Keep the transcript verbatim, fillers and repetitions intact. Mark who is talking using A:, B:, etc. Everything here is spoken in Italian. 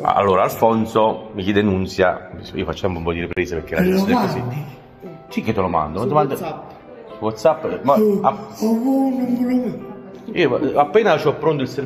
A: Allora Alfonso mi chiede Nunzia, io facciamo un po' di riprese perché la gente è così. Sì che te lo mando,
B: Su
A: te mando...
B: WhatsApp.
A: WhatsApp, ma
B: Oh,
A: app-
B: oh, non me lo vedo.
A: io appena ho pronto il servizio